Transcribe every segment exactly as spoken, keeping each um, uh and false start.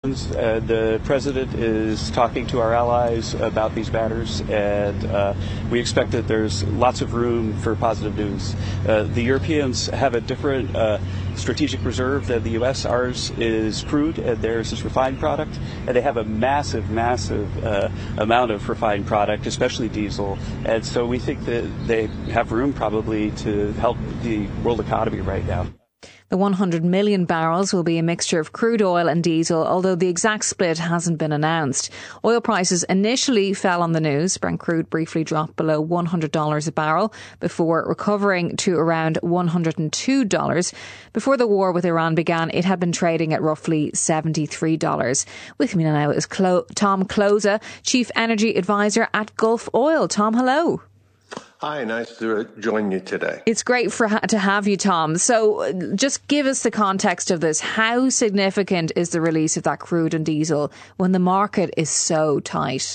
Uh, the president is talking to our allies about these matters, and uh, we expect that there's lots of room for positive news. Uh, the Europeans have a different uh, strategic reserve than the U S. Ours is crude, and theirs is refined product, and they have a massive, massive uh, amount of refined product, especially diesel. And so we think that they have room probably to help the world economy right now. The one hundred million barrels will be a mixture of crude oil and diesel, although the exact split hasn't been announced. Oil prices initially fell on the news. Brent crude briefly dropped below one hundred dollars a barrel before recovering to around one hundred two dollars. Before the war with Iran began, it had been trading at roughly seventy-three dollars. With me now is Clo- Tom Closa, Chief Energy Advisor at Gulf Oil. Tom, hello. Hi, nice to join you today. It's great for to have you, Tom. So just give us the context of this. How significant is the release of that crude and diesel when the market is so tight?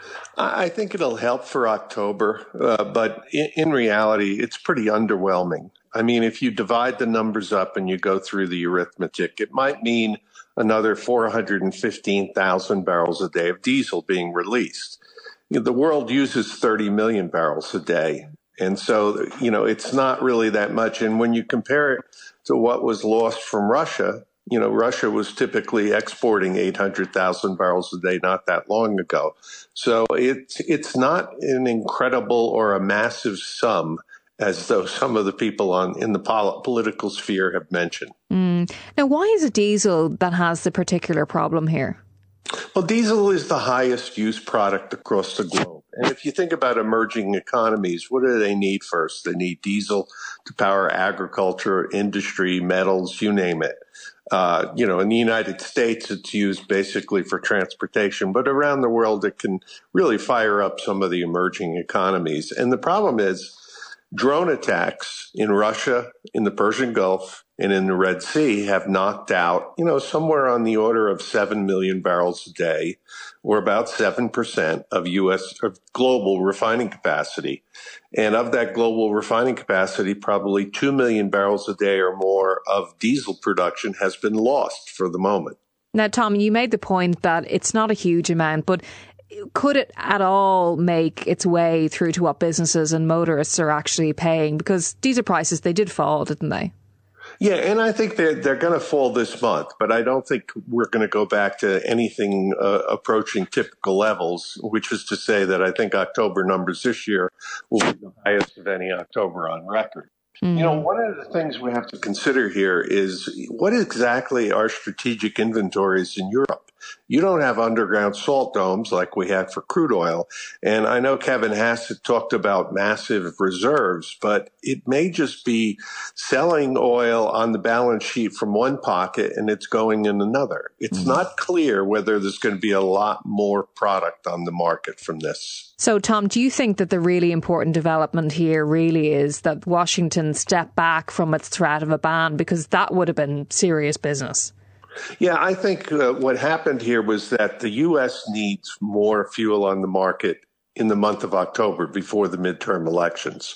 I think it'll help for October, uh, but in, in reality, it's pretty underwhelming. I mean, if you divide the numbers up and you go through the arithmetic, it might mean another four hundred fifteen thousand barrels a day of diesel being released. The world uses thirty million barrels a day. And so, you know, it's not really that much. And when you compare it to what was lost from Russia, you know, Russia was typically exporting eight hundred thousand barrels a day not that long ago. So it's, it's not an incredible or a massive sum, as though some of the people on in the pol- political sphere have mentioned. Mm. Now, why is it diesel that has the particular problem here? Well, diesel is the highest used product across the globe. And if you think about emerging economies, what do they need first? They need diesel to power agriculture, industry, metals, you name it. Uh, you know, in the United States, it's used basically for transportation, but around the world, it can really fire up some of the emerging economies. And the problem is drone attacks in Russia, in the Persian Gulf, and in the Red Sea have knocked out, you know, somewhere on the order of seven million barrels a day, or about seven percent of U S of global refining capacity. And of that global refining capacity, probably two million barrels a day or more of diesel production has been lost for the moment. Now, Tom, you made the point that it's not a huge amount, but could it at all make its way through to what businesses and motorists are actually paying? Because diesel prices, they did fall, didn't they? Yeah, and I think they're, they're going to fall this month, but I don't think we're going to go back to anything uh, approaching typical levels, which is to say that I think October numbers this year will be the highest of any October on record. Mm-hmm. You know, one of the things we have to consider here is what exactly are strategic inventories in Europe? You don't have underground salt domes like we have for crude oil. And I know Kevin Hassett talked about massive reserves, but it may just be selling oil on the balance sheet from one pocket and it's going in another. It's mm-hmm. not clear whether there's going to be a lot more product on the market from this. So, Tom, do you think that the really important development here really is that Washington stepped back from its threat of a ban, because that would have been serious business? Yeah, I think uh, what happened here was that the U S needs more fuel on the market in the month of October before the midterm elections.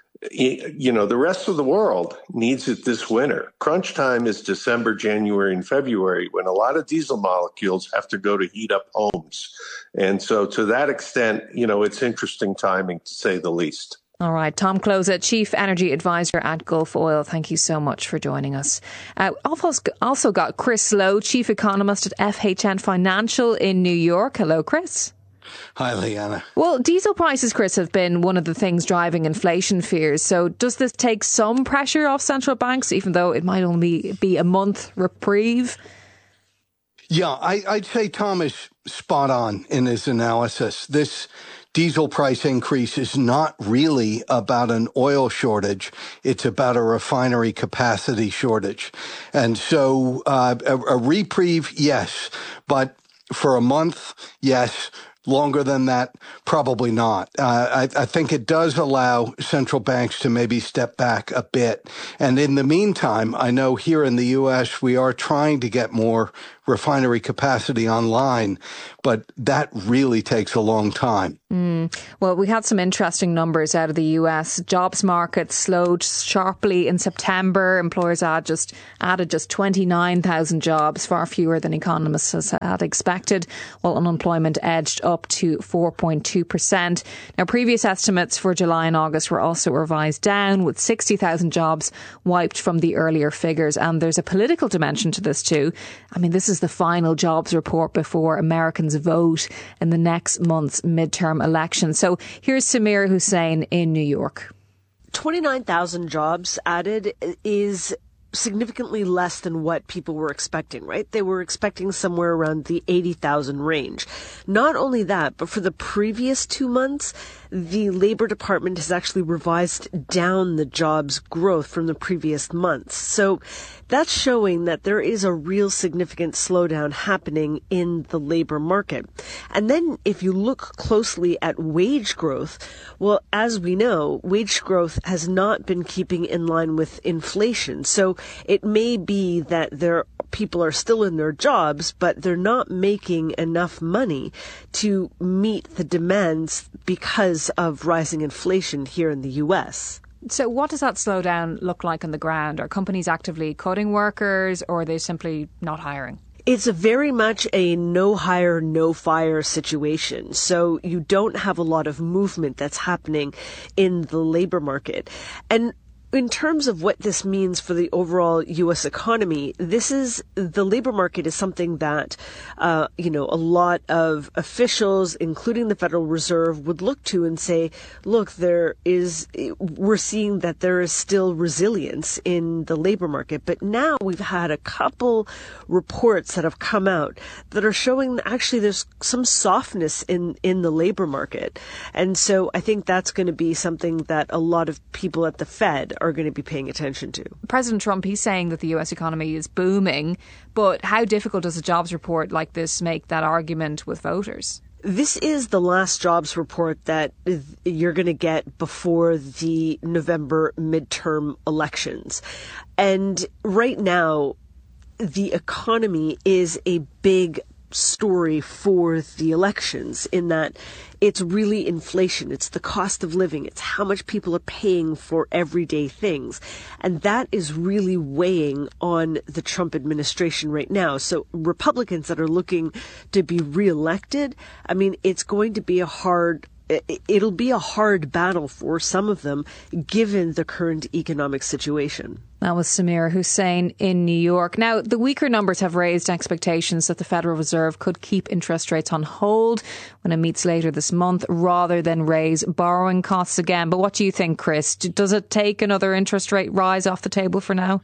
You know, the rest of the world needs it this winter. Crunch time is December, January, and February, when a lot of diesel molecules have to go to heat up homes. And so to that extent, you know, it's interesting timing, to say the least. All right. Tom Closa, Chief Energy Advisor at Gulf Oil. Thank you so much for joining us. Uh, I've also got Chris Lowe, Chief Economist at F H N Financial in New York. Hello, Chris. Hi, Leanna. Well, diesel prices, Chris, have been one of the things driving inflation fears. So does this take some pressure off central banks, even though it might only be a month reprieve? Yeah, I, I'd say Tom is spot on in his analysis. This diesel price increase is not really about an oil shortage. It's about a refinery capacity shortage. And so uh, a, a reprieve, yes, but for a month, yes. Longer than that, probably not. Uh, I, I think it does allow central banks to maybe step back a bit. And in the meantime, I know here in the U S, we are trying to get more refinery capacity online, but that really takes a long time. Mm. Well, we had some interesting numbers out of the U S. Jobs market slowed sharply in September. Employers add just, added just twenty-nine thousand jobs, far fewer than economists had expected, while unemployment edged up to four point two percent. Now, previous estimates for July and August were also revised down, with sixty thousand jobs wiped from the earlier figures. And there's a political dimension to this too. I mean, this is the final jobs report before Americans vote in the next month's midterm election. So here's Samir Hussain in New York. twenty-nine thousand jobs added is significantly less than what people were expecting, right? They were expecting somewhere around the eighty thousand range. Not only that, but for the previous two months, the Labor Department has actually revised down the jobs growth from the previous months. So that's showing that there is a real significant slowdown happening in the labor market. And then if you look closely at wage growth, well, as we know, wage growth has not been keeping in line with inflation. So it may be that there people are still in their jobs, but they're not making enough money to meet the demands because of rising inflation here in the U S. So what does that slowdown look like on the ground? Are companies actively cutting workers, or are they simply not hiring? It's a very much a no hire, no fire situation. So you don't have a lot of movement that's happening in the labor market. And in terms of what this means for the overall U S economy, this is, the labor market is something that, uh, you know, a lot of officials, including the Federal Reserve, would look to and say, look, there is, we're seeing that there is still resilience in the labor market. But now we've had a couple reports that have come out that are showing that actually there's some softness in, in the labor market. And so I think that's going to be something that a lot of people at the Fed are going to be paying attention to. President Trump, he's saying that the U S economy is booming, but how difficult does a jobs report like this make that argument with voters? This is the last jobs report that you're going to get before the November midterm elections. And right now, the economy is a big story for the elections, in that it's really inflation. It's the cost of living. It's how much people are paying for everyday things. And that is really weighing on the Trump administration right now. So Republicans that are looking to be reelected, I mean, it's going to be a hard It'll be a hard battle for some of them, given the current economic situation. That was Samir Hussain in New York. Now, the weaker numbers have raised expectations that the Federal Reserve could keep interest rates on hold when it meets later this month, rather than raise borrowing costs again. But what do you think, Chris? Does it take another interest rate rise off the table for now?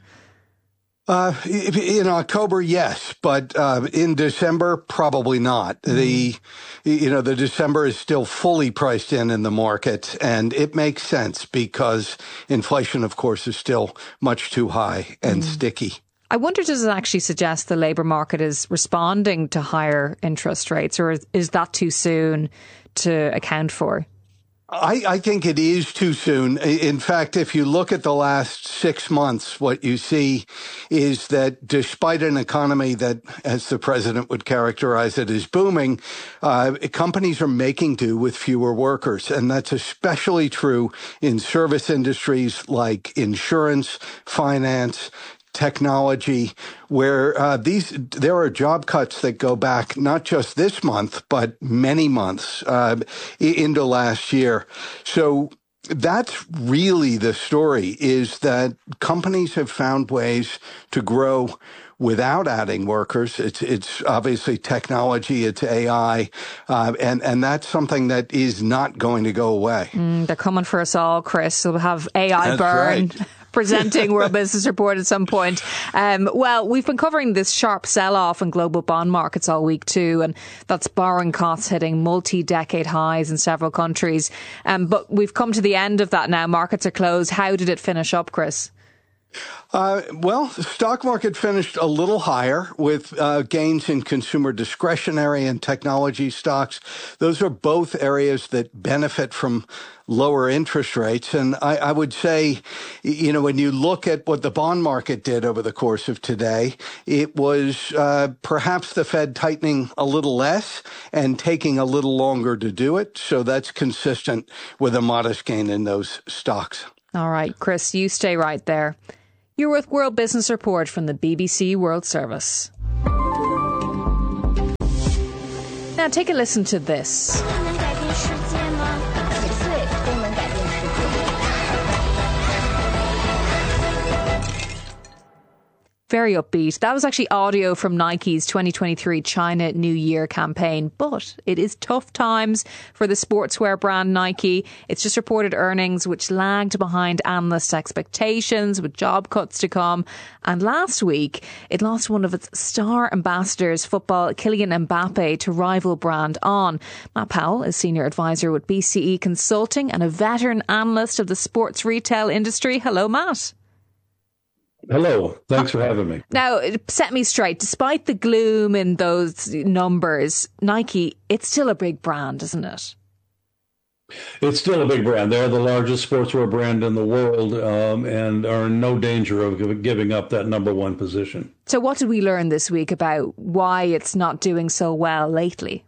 Uh, in October, yes, but uh, in December, probably not. Mm. The, you know, the December is still fully priced in in the market, and it makes sense because inflation, of course, is still much too high and mm. sticky. I wonder, does it actually suggest the labour market is responding to higher interest rates, or is, is that too soon to account for? I, I think it is too soon. In fact, if you look at the last six months, what you see is that despite an economy that, as the president would characterize it, is booming, uh, companies are making do with fewer workers. And that's especially true in service industries like insurance, finance, technology, where uh, these there are job cuts that go back not just this month, but many months uh, into last year. So that's really the story, is that companies have found ways to grow without adding workers. It's it's obviously technology, it's A I, uh, and, and that's something that is not going to go away. Mm, they're coming for us all, Chris. We'll have A I that's burn. Right. Presenting World Business Report at some point. Um, well, we've been covering this sharp sell-off in global bond markets all week too, and that's borrowing costs hitting multi-decade highs in several countries. Um, but we've come to the end of that now. Markets are closed. How did it finish up, Chris? Uh, well, the stock market finished a little higher with uh, gains in consumer discretionary and technology stocks. Those are both areas that benefit from lower interest rates. And I, I would say, you know, when you look at what the bond market did over the course of today, it was uh, perhaps the Fed tightening a little less and taking a little longer to do it. So that's consistent with a modest gain in those stocks. All right, Chris, you stay right there. You're with World Business Report from the B B C World Service. Now take a listen to this. Very upbeat. That was actually audio from Nike's twenty twenty-three China New Year campaign. But it is tough times for the sportswear brand Nike. It's just reported earnings which lagged behind analyst expectations with job cuts to come. And last week, it lost one of its star ambassadors, football Kylian Mbappe, to rival brand On. Matt Powell is senior advisor with B C E Consulting and a veteran analyst of the sports retail industry. Hello, Matt. Hello. Thanks for having me. Now, set me straight. Despite the gloom in those numbers, Nike, it's still a big brand, isn't it? It's still a big brand. They're the largest sportswear brand in the world um, and are in no danger of giving up that number one position. So what did we learn this week about why it's not doing so well lately?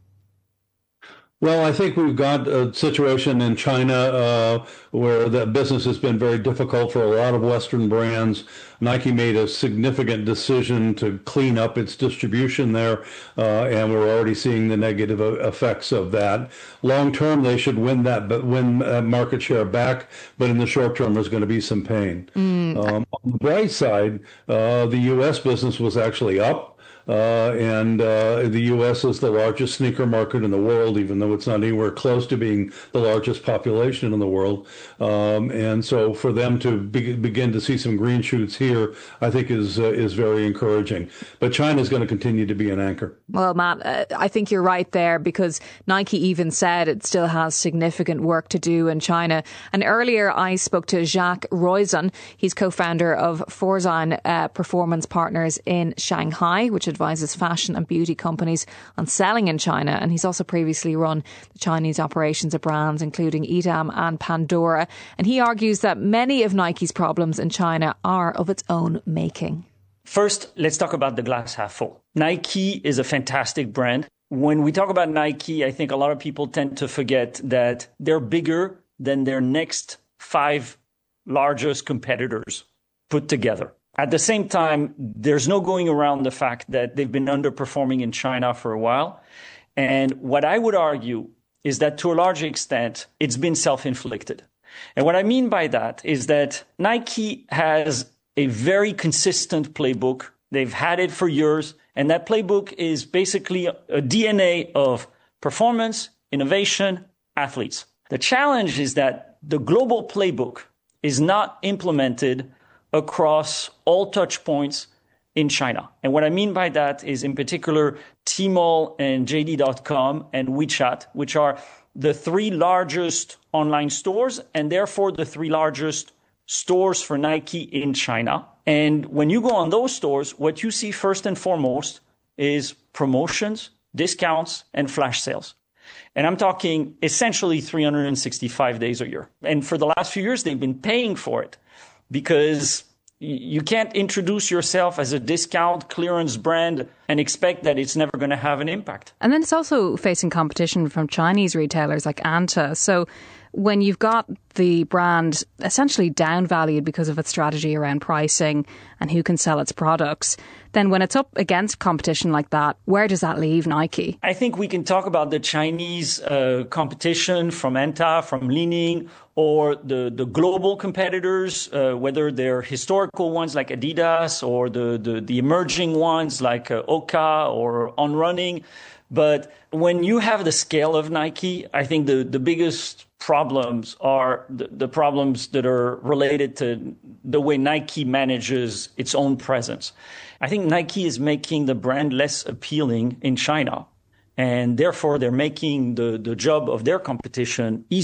Well, I think we've got a situation in China uh, where the business has been very difficult for a lot of Western brands. Nike made a significant decision to clean up its distribution there, uh, and we're already seeing the negative effects of that. Long term, they should win that, but win uh, market share back. But in the short term, there's going to be some pain. Mm. Um, on the bright side, uh, the U S business was actually up. Uh, and uh, the U S is the largest sneaker market in the world, even though it's not anywhere close to being the largest population in the world. Um, and so for them to be- begin to see some green shoots here, I think is uh, is very encouraging. But China is going to continue to be an anchor. Well, Matt, uh, I think you're right there, because Nike even said it still has significant work to do in China. And earlier I spoke to Jacques Roizon. He's co-founder of Forzan uh, Performance Partners in Shanghai, which advises fashion and beauty companies on selling in China. And he's also previously run the Chinese operations of brands including Edam and Pandora. And he argues that many of Nike's problems in China are of its own making. First, let's talk about the glass half full. Nike is a fantastic brand. When we talk about Nike, I think a lot of people tend to forget that they're bigger than their next five largest competitors put together. At the same time, there's no going around the fact that they've been underperforming in China for a while. And what I would argue is that to a large extent, it's been self-inflicted. And what I mean by that is that Nike has a very consistent playbook. They've had it for years. And that playbook is basically a D N A of performance, innovation, athletes. The challenge is that the global playbook is not implemented across all touch points in China. And what I mean by that is in particular Tmall and J D dot com and WeChat, which are the three largest online stores and therefore the three largest stores for Nike in China. And when you go on those stores, what you see first and foremost is promotions, discounts, and flash sales. And I'm talking essentially three hundred sixty-five days a year. And for the last few years, they've been paying for it, because you can't introduce yourself as a discount clearance brand and expect that it's never going to have an impact. And then it's also facing competition from Chinese retailers like Anta. So when you've got the brand essentially downvalued because of its strategy around pricing and who can sell its products, then when it's up against competition like that, where does that leave Nike? I think we can talk about the Chinese uh, competition from Anta, from Li-Ning, or the, the global competitors, uh, whether they're historical ones like Adidas or the, the, the emerging ones like uh, Oka or On Running. But when you have the scale of Nike, I think the, the biggest problems are the, the problems that are related to the way Nike manages its own presence. I think Nike is making the brand less appealing in China, and therefore they're making the, the job of their competition easier.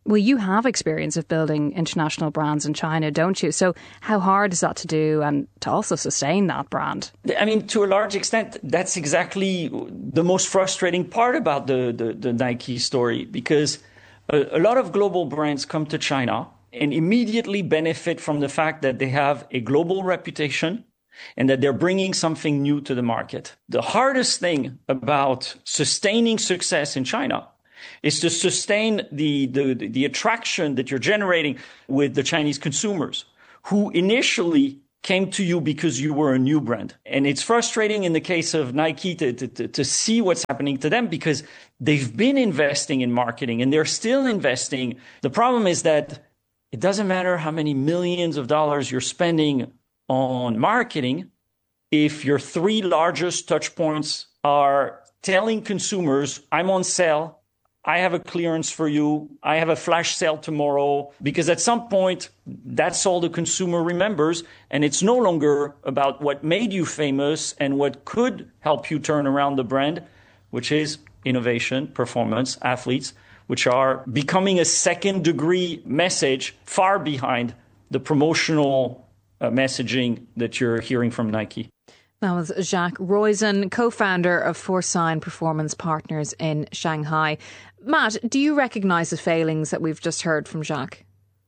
Well, you have experience of building international brands in China, don't you? So how hard is that to do and to also sustain that brand? I mean, to a large extent, that's exactly the most frustrating part about the, the, the Nike story, because a, a lot of global brands come to China and immediately benefit from the fact that they have a global reputation and that they're bringing something new to the market. The hardest thing about sustaining success in China is to sustain the, the, the attraction that you're generating with the Chinese consumers who initially came to you because you were a new brand. And it's frustrating in the case of Nike to, to, to see what's happening to them because they've been investing in marketing and they're still investing. The problem is that it doesn't matter how many millions of dollars you're spending on marketing if your three largest touch points are telling consumers, I'm on sale, I have a clearance for you, I have a flash sale tomorrow, because at some point, that's all the consumer remembers, and it's no longer about what made you famous and what could help you turn around the brand, which is innovation, performance, athletes, which are becoming a second-degree message far behind the promotional uh, messaging that you're hearing from Nike. That was Jacques Roizen, co-founder of Forsign Performance Partners in Shanghai. Matt, do you recognise the failings that we've just heard from Jacques?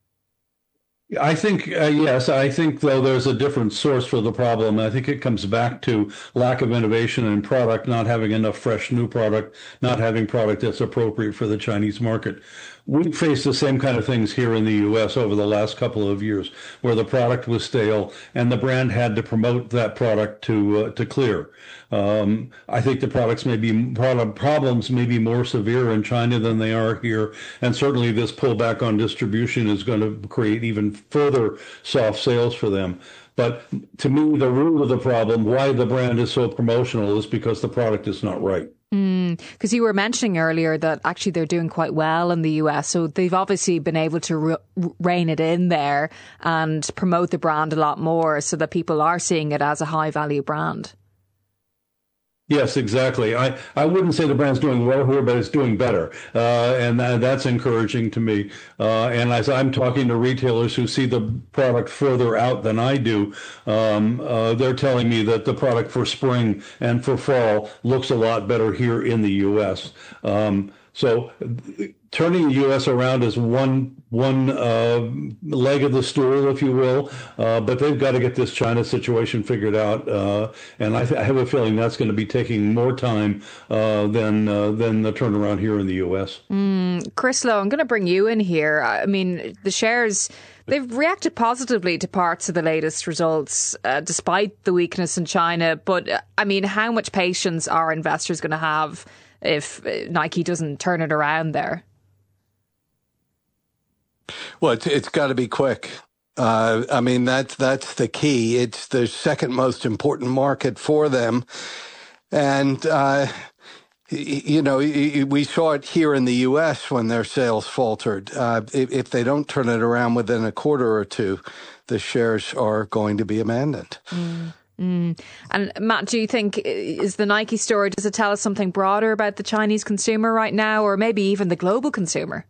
I think, uh, yes, I think, though, there's a different source for the problem. I think it comes back to lack of innovation in product, not having enough fresh new product, not having product that's appropriate for the Chinese market. We faced the same kind of things here in the U S over the last couple of years, where the product was stale and the brand had to promote that product to uh, to clear. Um, I think the products may be product problems may be more severe in China than they are here, and certainly this pullback on distribution is going to create even further soft sales for them. But to me, the root of the problem, why the brand is so promotional, is because the product is not right. Because mm, you were mentioning earlier that actually they're doing quite well in the U S, so they've obviously been able to re- rein it in there and promote the brand a lot more so that people are seeing it as a high value brand. Yes, exactly. I, I wouldn't say the brand's doing well here, but it's doing better. Uh, and that, that's encouraging to me. Uh, and as I'm talking to retailers who see the product further out than I do, um, uh, they're telling me that the product for spring and for fall looks a lot better here in the U S. Um, so turning the U S around is one one uh, leg of the stool, if you will, uh, but they've got to get this China situation figured out, uh, and I, th- I have a feeling that's going to be taking more time uh, than uh, than the turnaround here in the U S. Mm, Chris Lowe, I'm going to bring you in here. I mean, the shares, they've reacted positively to parts of the latest results, uh, despite the weakness in China. But, uh, I mean, how much patience are investors going to have if Nike doesn't turn it around there? Well, it's, it's got to be quick. Uh, I mean, that's, that's the key. It's the second most important market for them. And, uh, you know, we saw it here in the U S when their sales faltered. Uh, if, if they don't turn it around within a quarter or two, the shares are going to be abandoned. Mm. Mm. And Matt, do you think, is the Nike story, does it tell us something broader about the Chinese consumer right now, or maybe even the global consumer?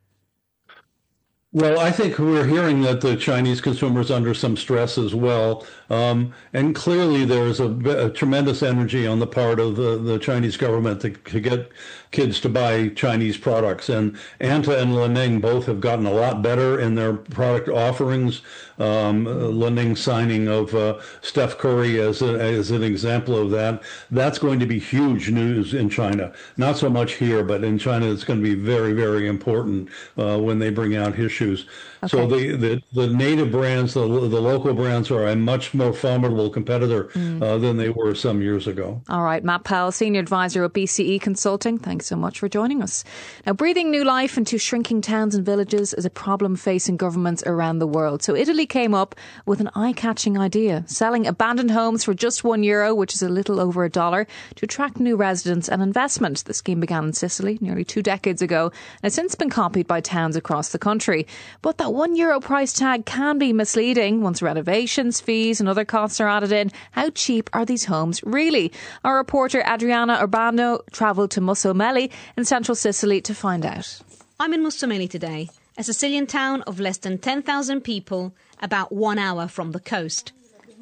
Well, I think we're hearing that the Chinese consumer is under some stress as well. Um, and clearly there's a, a tremendous energy on the part of the, the Chinese government to, to get kids to buy Chinese products. And Anta and Li-Ning both have gotten a lot better in their product offerings. Um, Li-Ning signing of uh, Steph Curry as, a, as an example of that. That's going to be huge news in China. Not so much here, but in China it's going to be very, very important uh, when they bring out his shoes. Okay. So the, the, the native brands, the, the local brands are a much more formidable competitor mm. uh, than they were some years ago. All right, Matt Powell, Senior Advisor at B C E Consulting. Thanks so much for joining us. Now, breathing new life into shrinking towns and villages is a problem facing governments around the world. So Italy came up with an eye-catching idea, selling abandoned homes for just one euro, which is a little over a dollar, to attract new residents and investment. The scheme began in Sicily nearly two decades ago and has since been copied by towns across the country. But that one euro price tag can be misleading once renovations, fees and other costs are added in. How cheap are these homes really? Our reporter Adriana Urbano travelled to Mussomeli in central Sicily to find out. I'm in Mussomeli today, a Sicilian town of less than ten thousand people, about one hour from the coast.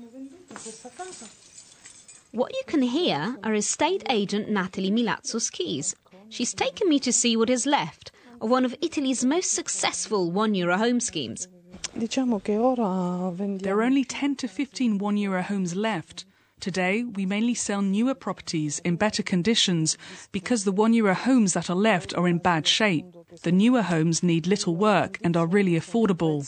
What you can hear are estate agent Natalie Milazzo's keys. She's taken me to see what is left of one of Italy's most successful one-euro home schemes. There are only ten to fifteen one-euro homes left. Today, we mainly sell newer properties in better conditions because the one-euro homes that are left are in bad shape. The newer homes need little work and are really affordable.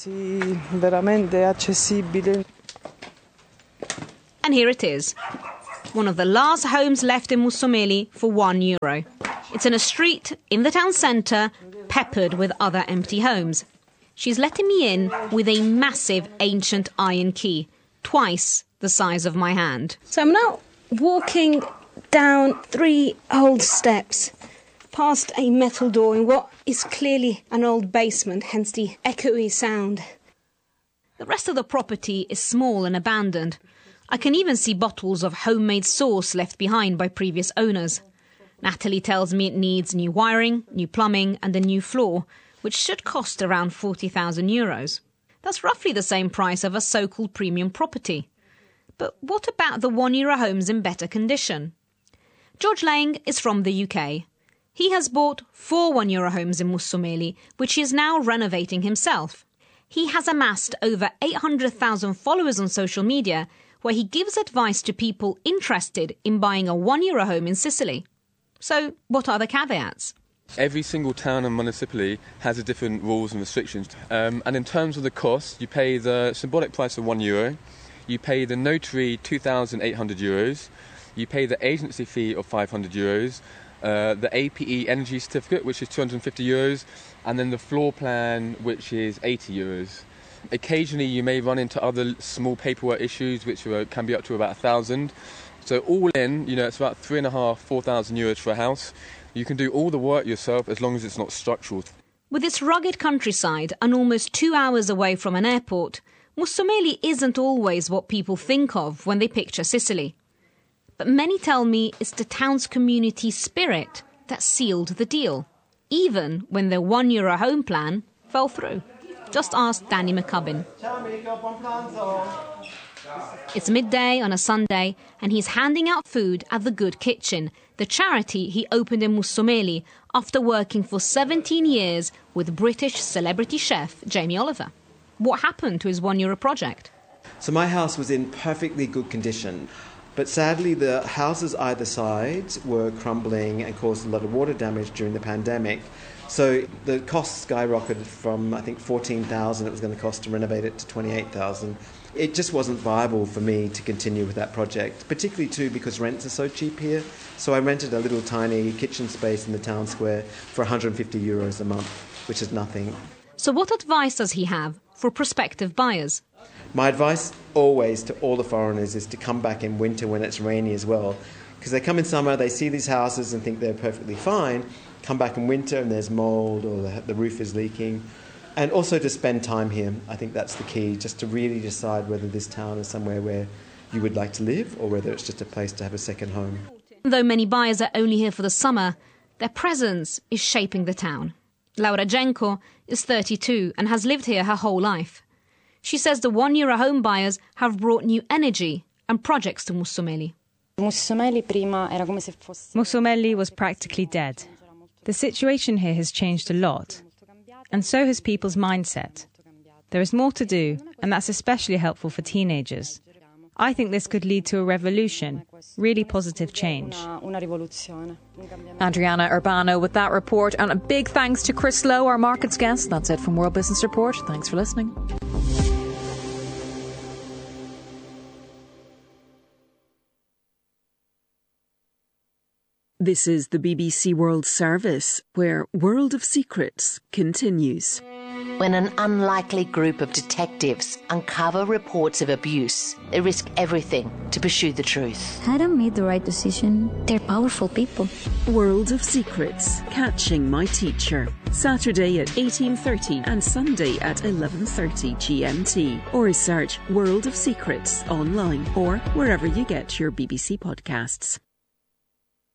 And here it is. One of the last homes left in Mussomeli for one euro. It's in a street in the town centre, peppered with other empty homes. She's letting me in with a massive ancient iron key, twice the size of my hand. So I'm now walking down three old steps, past a metal door in what is clearly an old basement, hence the echoey sound. The rest of the property is small and abandoned. I can even see bottles of homemade sauce left behind by previous owners. Natalie tells me it needs new wiring, new plumbing and a new floor, which should cost around forty thousand euros. That's roughly the same price of a so-called premium property. But what about the one-euro homes in better condition? George Lang is from the U K. He has bought four one-euro homes in Mussomeli, which he is now renovating himself. He has amassed over eight hundred thousand followers on social media, where he gives advice to people interested in buying a one-euro home in Sicily. So, what are the caveats? Every single town and municipality has a different rules and restrictions. Um, and in terms of the cost, you pay the symbolic price of one euro, you pay the notary two thousand eight hundred euros, you pay the agency fee of five hundred euros, uh, the A P E energy certificate, which is two hundred fifty euros, and then the floor plan, which is eighty euros. Occasionally you may run into other small paperwork issues, which are, can be up to about a thousand. So all in, you know, it's about three and a half, four thousand euros for a house. You can do all the work yourself as long as it's not structural. With its rugged countryside and almost two hours away from an airport, Mussomeli isn't always what people think of when they picture Sicily. But many tell me it's the town's community spirit that sealed the deal, even when their one-euro home plan fell through. Just ask Danny McCubbin. It's midday on a Sunday and he's handing out food at the Good Kitchen, the charity he opened in Mussomeli after working for seventeen years with British celebrity chef Jamie Oliver. What happened to his one euro project? So my house was in perfectly good condition, but sadly the houses either side were crumbling and caused a lot of water damage during the pandemic. So the cost skyrocketed from, I think, fourteen thousand it was going to cost to renovate it to twenty-eight thousand. It just wasn't viable for me to continue with that project, particularly too because rents are so cheap here. So I rented a little tiny kitchen space in the town square for one hundred fifty euros a month, which is nothing. So what advice does he have for prospective buyers? My advice always to all the foreigners is to come back in winter when it's rainy as well. Because they come in summer, they see these houses and think they're perfectly fine. Come back in winter and there's mould or the, the roof is leaking. And also to spend time here. I think that's the key, just to really decide whether this town is somewhere where you would like to live or whether it's just a place to have a second home. Though many buyers are only here for the summer, their presence is shaping the town. Laura Jenko is thirty-two and has lived here her whole life. She says the one-euro home buyers have brought new energy and projects to Mussomeli. Mussomeli was practically dead. The situation here has changed a lot, and so has people's mindset. There is more to do, and that's especially helpful for teenagers. I think this could lead to a revolution, really positive change. Adriana Urbano with that report, and a big thanks to Chris Lowe, our markets guest. That's it from World Business Report. Thanks for listening. This is the B B C World Service, where World of Secrets continues. When an unlikely group of detectives uncover reports of abuse, they risk everything to pursue the truth. Hadam made the right decision. They're powerful people. World of Secrets, Catching My Teacher. Saturday at eighteen thirty and Sunday at eleven thirty G M T. Or search World of Secrets online or wherever you get your B B C podcasts.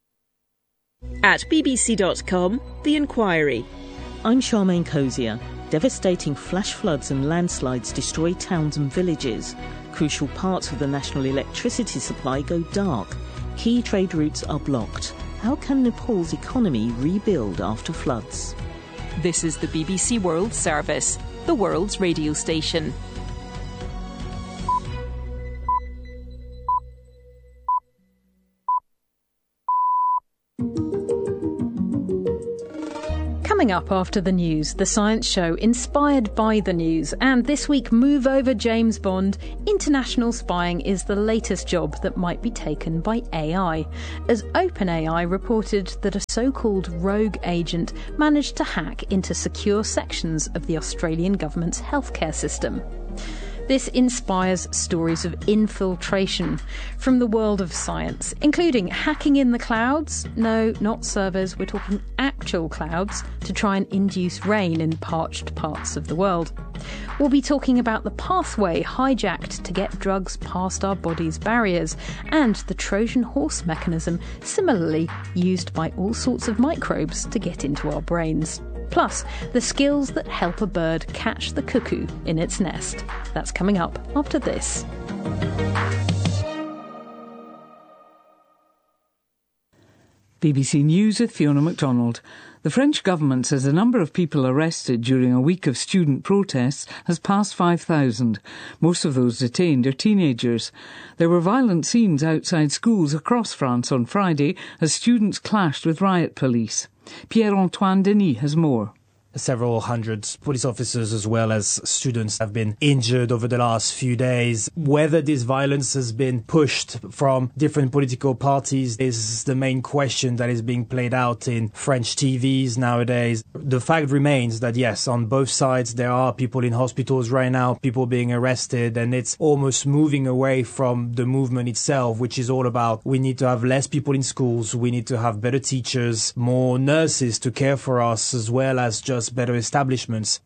At B B C dot com, The Inquiry. I'm Charmaine Cozier. Devastating flash floods and landslides destroy towns and villages. Crucial parts of the national electricity supply go dark. Key trade routes are blocked. How can Nepal's economy rebuild after floods? This is the B B C World Service, the world's radio station. Coming up after the news, the science show inspired by the news. And this week, move over James Bond. International spying is the latest job that might be taken by A I, as OpenAI reported that a so-called rogue agent managed to hack into secure sections of the Australian government's healthcare system. This inspires stories of infiltration from the world of science, including hacking in the clouds. No, not servers, we're talking actual clouds, to try and induce rain in parched parts of the world. We'll be talking about the pathway hijacked to get drugs past our body's barriers, and the Trojan horse mechanism similarly used by all sorts of microbes to get into our brains. Plus, the skills that help a bird catch the cuckoo in its nest. That's coming up after this. B B C News with Fiona MacDonald. The French government says the number of people arrested during a week of student protests has passed five thousand. Most of those detained are teenagers. There were violent scenes outside schools across France on Friday as students clashed with riot police. Pierre-Antoine Denis has more. Several hundred police officers as well as students have been injured over the last few days. Whether this violence has been pushed from different political parties is the main question that is being played out in French T Vs nowadays. The fact remains that yes, on both sides there are people in hospitals right now, people being arrested, and it's almost moving away from the movement itself, which is all about we need to have less people in schools, we need to have better teachers, more nurses to care for us, as well as just better establishments.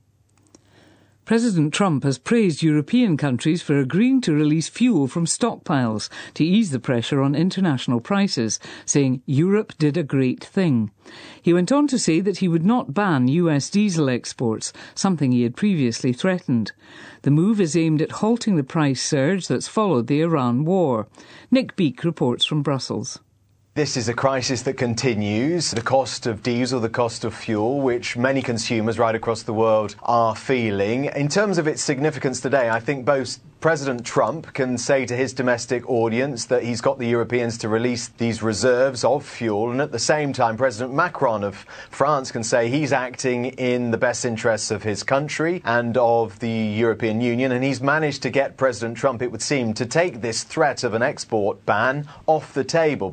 President Trump has praised European countries for agreeing to release fuel from stockpiles to ease the pressure on international prices, saying Europe did a great thing. He went on to say that he would not ban U S diesel exports, something he had previously threatened. The move is aimed at halting the price surge that's followed the Iran war. Nick Beake reports from Brussels. This is a crisis that continues. The cost of diesel, the cost of fuel, which many consumers right across the world are feeling. In terms of its significance today, I think both President Trump can say to his domestic audience that he's got the Europeans to release these reserves of fuel, and at the same time President Macron of France can say he's acting in the best interests of his country and of the European Union, and he's managed to get President Trump, it would seem, to take this threat of an export ban off the table.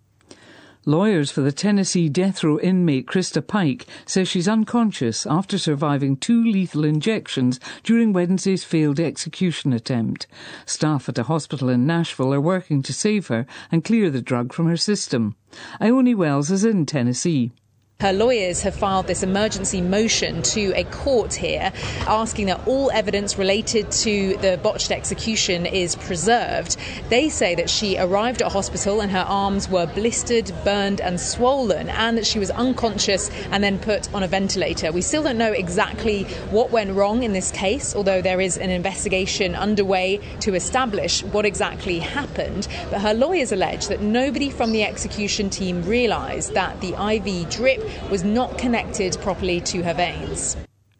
Lawyers for the Tennessee death row inmate Krista Pike say she's unconscious after surviving two lethal injections during Wednesday's failed execution attempt. Staff at a hospital in Nashville are working to save her and clear the drug from her system. Ione Wells is in Tennessee. Her lawyers have filed this emergency motion to a court here, asking that all evidence related to the botched execution is preserved. They say that she arrived at hospital and her arms were blistered, burned and swollen, and that she was unconscious and then put on a ventilator. We still don't know exactly what went wrong in this case, although there is an investigation underway to establish what exactly happened. But her lawyers allege that nobody from the execution team realised that the I V drip was not connected properly to her veins.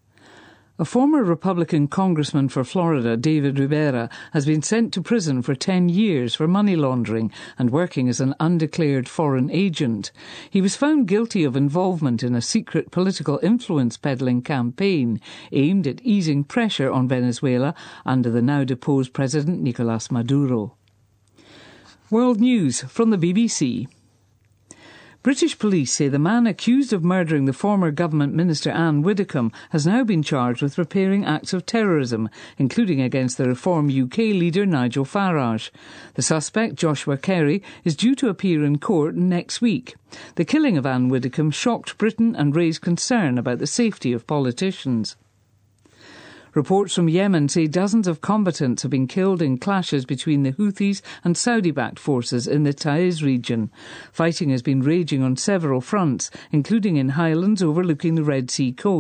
A former Republican congressman for Florida, David Rivera, has been sent to prison for ten years for money laundering and working as an undeclared foreign agent. He was found guilty of involvement in a secret political influence peddling campaign aimed at easing pressure on Venezuela under the now deposed President Nicolas Maduro. World News from the B B C. British police say the man accused of murdering the former government minister Anne Widdecombe has now been charged with repairing acts of terrorism, including against the Reform U K leader Nigel Farage. The suspect, Joshua Kerry, is due to appear in court next week. The killing of Anne Widdecombe shocked Britain and raised concern about the safety of politicians. Reports from Yemen say dozens of combatants have been killed in clashes between the Houthis and Saudi-backed forces in the Taiz region. Fighting has been raging on several fronts, including in highlands overlooking the Red Sea coast.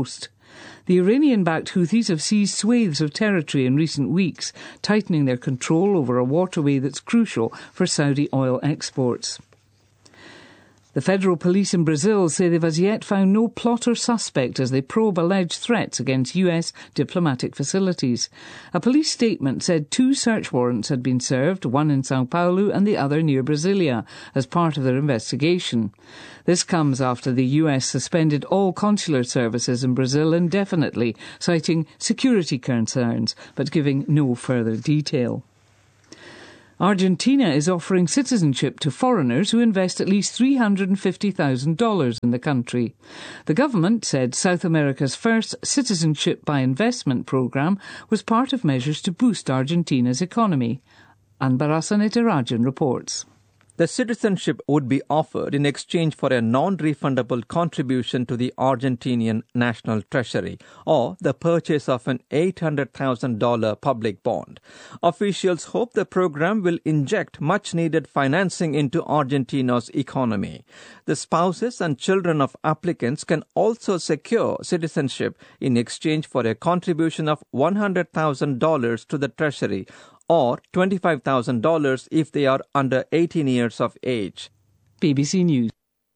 The Iranian-backed Houthis have seized swathes of territory in recent weeks, tightening their control over a waterway that's crucial for Saudi oil exports. The federal police in Brazil say they've as yet found no plot or suspect as they probe alleged threats against U S diplomatic facilities. A police statement said two search warrants had been served, one in Sao Paulo and the other near Brasilia, as part of their investigation. This comes after the U S suspended all consular services in Brazil indefinitely, citing security concerns, but giving no further detail. Argentina is offering citizenship to foreigners who invest at least three hundred fifty thousand dollars in the country. The government said South America's first citizenship by investment program was part of measures to boost Argentina's economy. Anbarasan Itirajan reports. The citizenship would be offered in exchange for a non-refundable contribution to the Argentinian National Treasury or the purchase of an eight hundred thousand dollars public bond. Officials hope the program will inject much-needed financing into Argentina's economy. The spouses and children of applicants can also secure citizenship in exchange for a contribution of one hundred thousand dollars to the Treasury or twenty-five thousand dollars if they are under eighteen years of age. B B C News.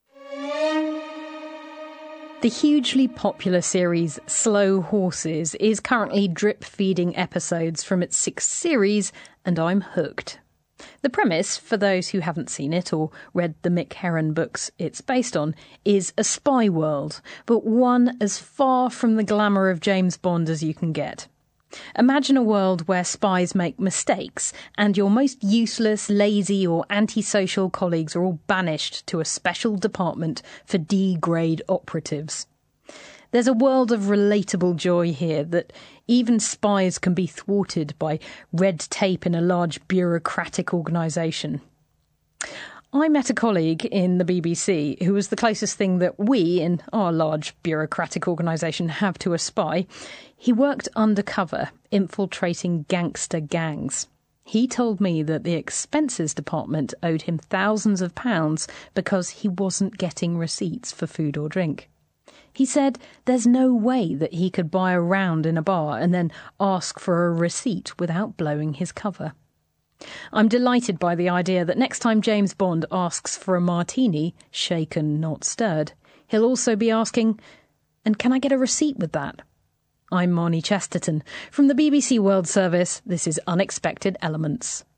The hugely popular series Slow Horses is currently drip-feeding episodes from its sixth series, and I'm hooked. The premise, for those who haven't seen it or read the Mick Herron books it's based on, is a spy world, but one as far from the glamour of James Bond as you can get. Imagine a world where spies make mistakes and your most useless, lazy or antisocial colleagues are all banished to a special department for D-grade operatives. There's a world of relatable joy here that even spies can be thwarted by red tape in a large bureaucratic organisation. I met a colleague in the B B C who was the closest thing that we, in our large bureaucratic organisation, have to a spy. He worked undercover, infiltrating gangster gangs. He told me that the expenses department owed him thousands of pounds because he wasn't getting receipts for food or drink. He said there's no way that he could buy a round in a bar and then ask for a receipt without blowing his cover. I'm delighted by the idea that next time James Bond asks for a martini, shaken, not stirred, he'll also be asking, and can I get a receipt with that? I'm Marnie Chesterton. From the B B C World Service, this is Unexpected Elements.